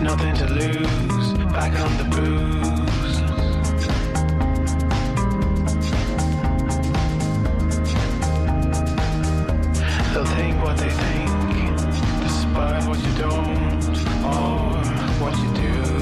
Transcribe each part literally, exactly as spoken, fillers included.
nothing to lose, back on the booze. They'll think what they think, despite what you don't, or what you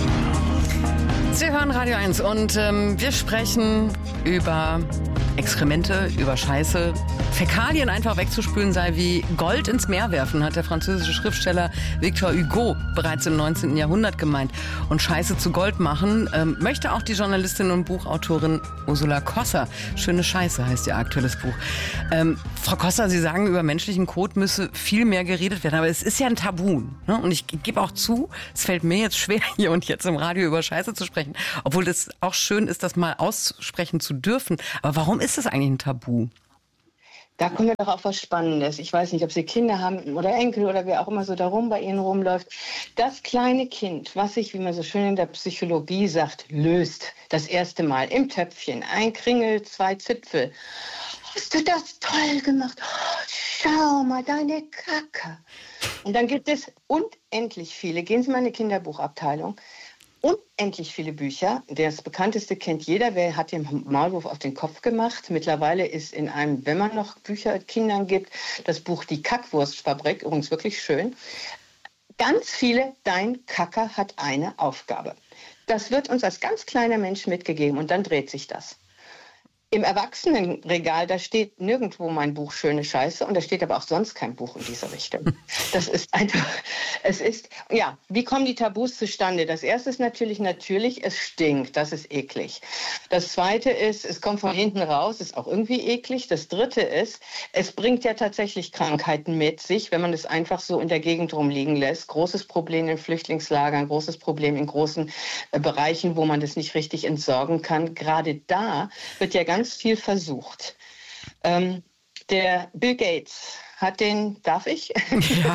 do. Sie hören Radio eins und ähm, wir sprechen über Exkremente, über Scheiße. Fäkalien einfach wegzuspülen sei wie Gold ins Meer werfen, hat der französische Schriftsteller Victor Hugo bereits im neunzehnten Jahrhundert gemeint. Und Scheiße zu Gold machen ähm, möchte auch die Journalistin und Buchautorin Ursula Kosser. Schöne Scheiße heißt ihr aktuelles Buch. Ähm, Frau Kosser, Sie sagen, über menschlichen Kot müsse viel mehr geredet werden. Aber es ist ja ein Tabu. Ne? Und ich gebe auch zu, es fällt mir jetzt schwer, hier und jetzt im Radio über Scheiße zu sprechen. Obwohl es auch schön ist, das mal aussprechen zu dürfen. Aber warum ist das eigentlich ein Tabu? Da kommen wir doch auf was Spannendes. Ich weiß nicht, ob Sie Kinder haben oder Enkel oder wer auch immer so darum bei Ihnen rumläuft. Das kleine Kind, was sich, wie man so schön in der Psychologie sagt, löst, das erste Mal im Töpfchen, ein Kringel, zwei Zipfel. Hast du das toll gemacht? Oh, schau mal, deine Kacke. Und dann gibt es unendlich viele, gehen Sie mal in die Kinderbuchabteilung, unendlich viele Bücher. Das bekannteste kennt jeder. Wer hat den Maulwurf auf den Kopf gemacht? Mittlerweile ist in einem, wenn man noch Bücher Kindern gibt, das Buch Die Kackwurstfabrik, übrigens wirklich schön. Ganz viele, dein Kacker hat eine Aufgabe. Das wird uns als ganz kleiner Mensch mitgegeben und dann dreht sich das. Im Erwachsenenregal, da steht nirgendwo mein Buch Schöne Scheiße und da steht aber auch sonst kein Buch in dieser Richtung. Das ist einfach, es ist, ja, wie kommen die Tabus zustande? Das erste ist natürlich, natürlich, es stinkt, das ist eklig. Das zweite ist, es kommt von hinten raus, ist auch irgendwie eklig. Das dritte ist, es bringt ja tatsächlich Krankheiten mit sich, wenn man es einfach so in der Gegend rumliegen lässt. Großes Problem in Flüchtlingslagern, großes Problem in großen äh, Bereichen, wo man das nicht richtig entsorgen kann. Gerade da wird ja ganz viel versucht. Ähm, der Bill Gates hat den, darf ich? Ja.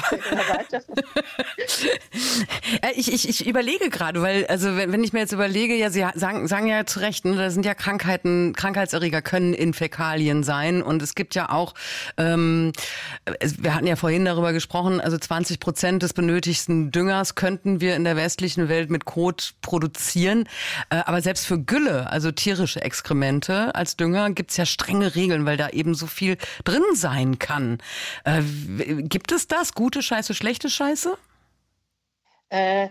ich, ich, ich überlege gerade, weil, also wenn, wenn ich mir jetzt überlege, ja, Sie sagen, sagen ja zu Recht, ne, da sind ja Krankheiten, Krankheitserreger können in Fäkalien sein und es gibt ja auch, ähm, wir hatten ja vorhin darüber gesprochen, also zwanzig Prozent des benötigten Düngers könnten wir in der westlichen Welt mit Kot produzieren, äh, aber selbst für Gülle, also tierische Exkremente als Dünger, gibt's ja strenge Regeln, weil da eben so viel drin sein kann. Äh, gibt es das? Gute Scheiße, schlechte Scheiße? Äh,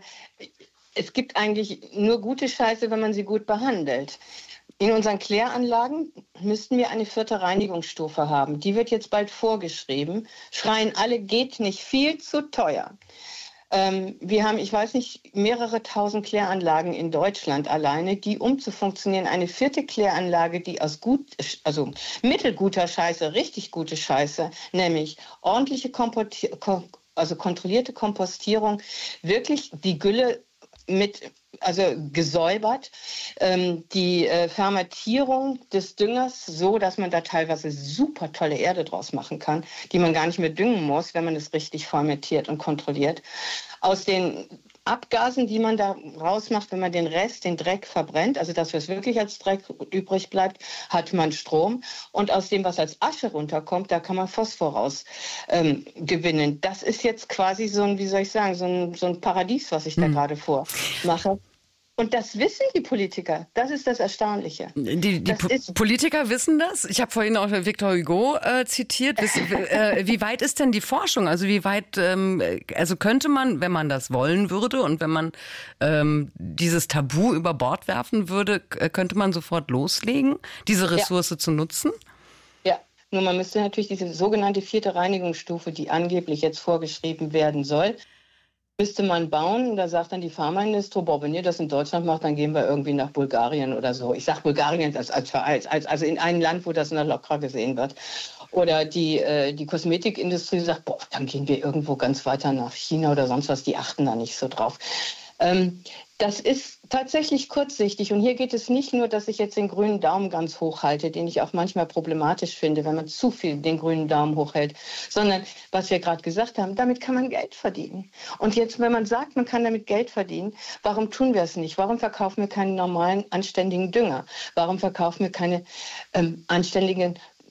es gibt eigentlich nur gute Scheiße, wenn man sie gut behandelt. In unseren Kläranlagen müssten wir eine vierte Reinigungsstufe haben. Die wird jetzt bald vorgeschrieben. Schreien alle, geht nicht, viel zu teuer. Ähm, wir haben, ich weiß nicht, mehrere tausend Kläranlagen in Deutschland alleine, die, um zu funktionieren, eine vierte Kläranlage, die aus gut, also mittelguter Scheiße, richtig gute Scheiße, nämlich ordentliche Komposti- also kontrollierte Kompostierung, wirklich die Gülle mit, also gesäubert, ähm, die äh, Fermentierung des Düngers so, dass man da teilweise super tolle Erde draus machen kann, die man gar nicht mehr düngen muss, wenn man es richtig fermentiert und kontrolliert. Aus den Abgasen, die man da rausmacht, wenn man den Rest, den Dreck verbrennt, also das, was wirklich als Dreck übrig bleibt, hat man Strom. Und aus dem, was als Asche runterkommt, da kann man Phosphor raus ähm, gewinnen. Das ist jetzt quasi so ein, wie soll ich sagen, so ein, so ein Paradies, was ich da hm. gerade vormache. Und das wissen die Politiker. Das ist das Erstaunliche. Die, die das po- ist Politiker wissen das? Ich habe vorhin auch Victor Hugo äh, zitiert. Wiss, äh, wie weit ist denn die Forschung? Also wie weit, ähm, also könnte man, wenn man das wollen würde und wenn man ähm, dieses Tabu über Bord werfen würde, könnte man sofort loslegen, diese Ressource ja. zu nutzen? Ja, nur man müsste natürlich diese sogenannte vierte Reinigungsstufe, die angeblich jetzt vorgeschrieben werden soll, müsste man bauen. Da sagt dann die Pharmaindustrie, boah, wenn ihr das in Deutschland macht, dann gehen wir irgendwie nach Bulgarien oder so. Ich sage Bulgarien als, als, als, also in ein Land, wo das noch locker gesehen wird. Oder die, äh, die Kosmetikindustrie sagt, boah, dann gehen wir irgendwo ganz weiter nach China oder sonst was. Die achten da nicht so drauf. Ähm, das ist tatsächlich kurzsichtig. Und hier geht es nicht nur, dass ich jetzt den grünen Daumen ganz hoch halte, den ich auch manchmal problematisch finde, wenn man zu viel den grünen Daumen hochhält, sondern, was wir gerade gesagt haben, damit kann man Geld verdienen. Und jetzt, wenn man sagt, man kann damit Geld verdienen, warum tun wir es nicht? Warum verkaufen wir keinen normalen, anständigen Dünger? Warum verkaufen wir keine ähm, anständigen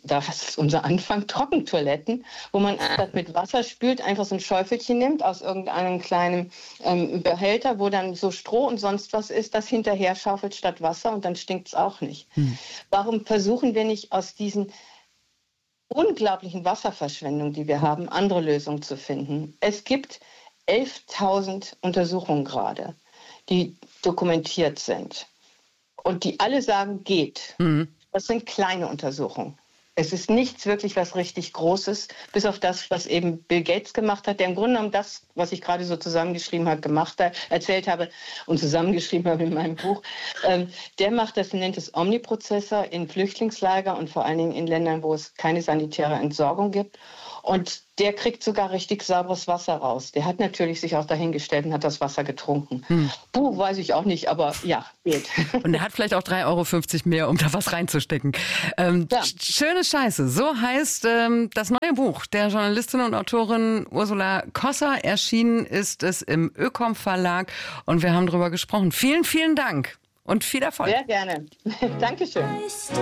da ist unser Anfang, Trockentoiletten, wo man statt mit Wasser spült, einfach so ein Schäufelchen nimmt aus irgendeinem kleinen ähm, Behälter, wo dann so Stroh und sonst was ist, das hinterher schaufelt statt Wasser und dann stinkt es auch nicht. Hm. Warum versuchen wir nicht aus diesen unglaublichen Wasserverschwendung, die wir haben, andere Lösungen zu finden? Es gibt elftausend Untersuchungen gerade, die dokumentiert sind und die alle sagen, geht. Mhm. Das sind kleine Untersuchungen. Es ist nichts wirklich was richtig Großes, bis auf das, was eben Bill Gates gemacht hat, der im Grunde genommen das, was ich gerade so zusammengeschrieben habe, gemacht hat, erzählt habe und zusammengeschrieben habe in meinem Buch. Ähm, der macht das, nennt es Omniprozessor in Flüchtlingslager und vor allen Dingen in Ländern, wo es keine sanitäre Entsorgung gibt. Und der kriegt sogar richtig sauberes Wasser raus. Der hat natürlich sich auch dahingestellt und hat das Wasser getrunken. Hm. Puh, weiß ich auch nicht, aber ja, geht. Und er hat vielleicht auch drei Euro fünfzig mehr, um da was reinzustecken. Ähm, ja. Schöne Scheiße. So heißt ähm, das neue Buch der Journalistin und Autorin Ursula Kosser. Erschienen ist es im Ökom Verlag und wir haben darüber gesprochen. Vielen, vielen Dank und viel Erfolg. Sehr gerne. Dankeschön.